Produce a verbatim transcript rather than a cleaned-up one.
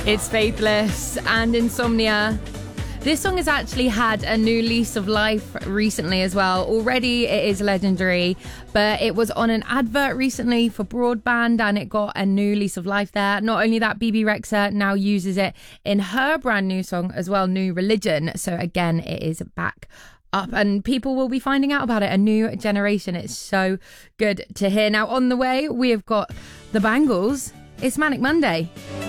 It's Faithless and Insomnia. This song has actually had a new lease of life recently as well. Already it is legendary, but it was on an advert recently for broadband and it got a new lease of life there. Not only that, Bebe Rexha now uses it in her brand new song as well, New Religion. So again, it is back up and people will be finding out about it. A new generation. It's so good to hear. Now on the way, we have got the Bangles. It's Manic Monday.